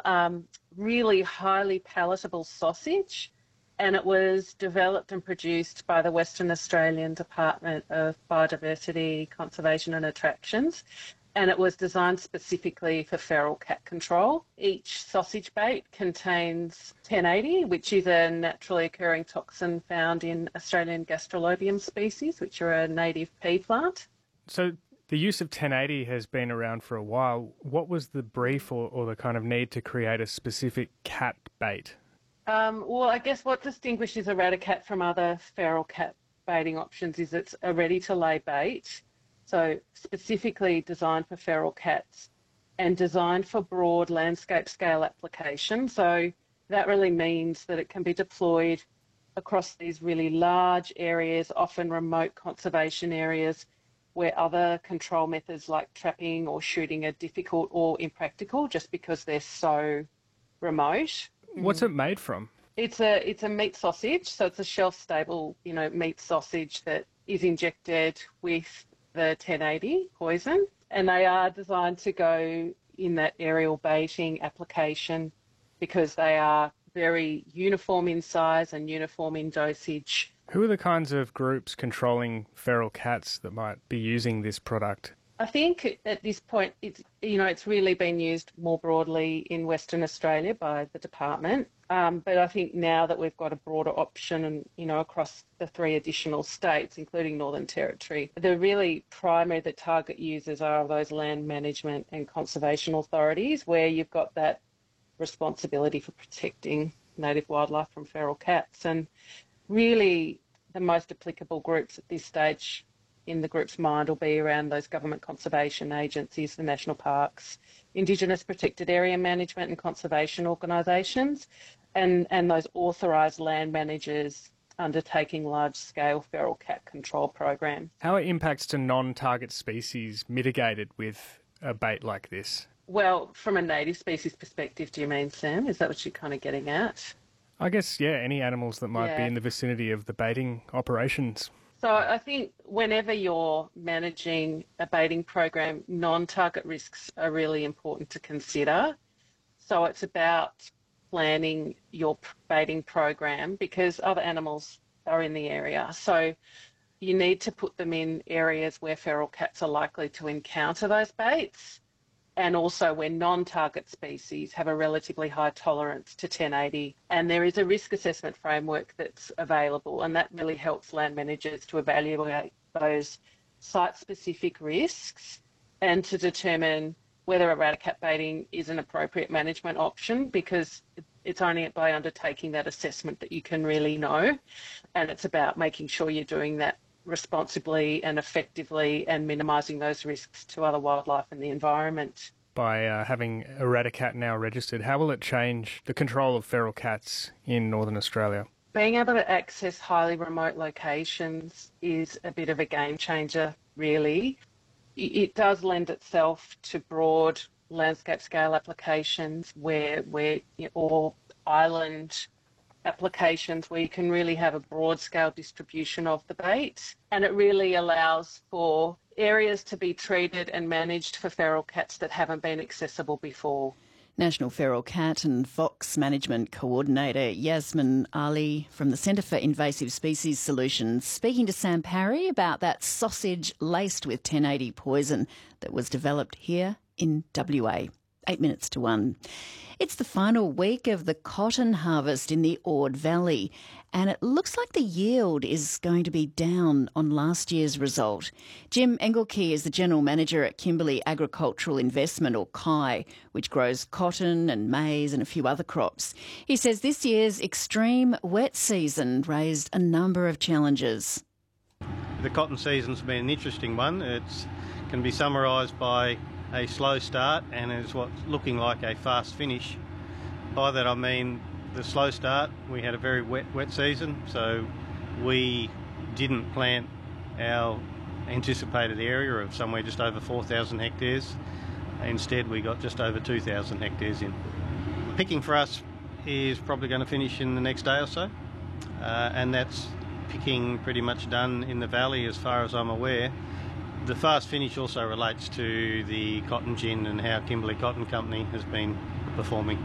really highly palatable sausage, and it was developed and produced by the Western Australian Department of Biodiversity, Conservation and Attractions, and it was designed specifically for feral cat control. Each sausage bait contains 1080, which is a naturally occurring toxin found in Australian Gastrolobium species, which are a native pea plant. So the use of 1080 has been around for a while. What was the brief or the kind of need to create a specific cat bait? Well, I guess what distinguishes Eradicat from other feral cat baiting options is it's a ready-to-lay bait, so specifically designed for feral cats and designed for broad landscape scale application. So that really means that it can be deployed across these really large areas, often remote conservation areas, where other control methods like trapping or shooting are difficult or impractical just because they're so remote. What's it made from? It's a meat sausage, so it's a shelf-stable, meat sausage that is injected with the 1080 poison, and they are designed to go in that aerial baiting application because they are very uniform in size and uniform in dosage. Who are the kinds of groups controlling feral cats that might be using this product? I think at this point, it's really been used more broadly in Western Australia by the department. But I think now that we've got a broader option and, across the 3 additional states, including Northern Territory, the really primary the target users are those land management and conservation authorities where you've got that responsibility for protecting native wildlife from feral cats. And really the most applicable groups at this stage in the group's mind will be around those government conservation agencies, the national parks, Indigenous protected area management and conservation organisations, and those authorised land managers undertaking large-scale feral cat control programs. How are impacts to non-target species mitigated with a bait like this? Well, from a native species perspective, do you mean, Sam? Is that what you're kind of getting at? I guess, yeah, any animals that might be in the vicinity of the baiting operations. So I think whenever you're managing a baiting program, non-target risks are really important to consider. So it's about planning your baiting program because other animals are in the area. So you need to put them in areas where feral cats are likely to encounter those baits, and also where non-target species have a relatively high tolerance to 1080. And there is a risk assessment framework that's available, and that really helps land managers to evaluate those site-specific risks and to determine whether Eradicat baiting is an appropriate management option, because it's only by undertaking that assessment that you can really know. And it's about making sure you're doing that responsibly and effectively and minimising those risks to other wildlife and the environment. By having Eradicat now registered, how will it change the control of feral cats in Northern Australia? Being able to access highly remote locations is a bit of a game changer, really. It does lend itself to broad landscape scale applications or island applications where you can really have a broad scale distribution of the bait, and it really allows for areas to be treated and managed for feral cats that haven't been accessible before. National Feral Cat and Fox Management Coordinator Yasmin Ali from the Centre for Invasive Species Solutions speaking to Sam Parry about that sausage laced with 1080 poison that was developed here in WA. 8 minutes to 1. It's the final week of the cotton harvest in the Ord Valley, and it looks like the yield is going to be down on last year's result. Jim Engelke is the General Manager at Kimberley Agricultural Investment, or KAI, which grows cotton and maize and a few other crops. He says this year's extreme wet season raised a number of challenges. The cotton season's been an interesting one. It can be summarised by a slow start and is what's looking like a fast finish. By that I mean the slow start, we had a very wet season, so we didn't plant our anticipated area of somewhere just over 4,000 hectares. Instead we got just over 2,000 hectares in. Picking for us is probably going to finish in the next day or so, and that's picking pretty much done in the valley as far as I'm aware. The fast finish also relates to the cotton gin and how Kimberley Cotton Company has been performing.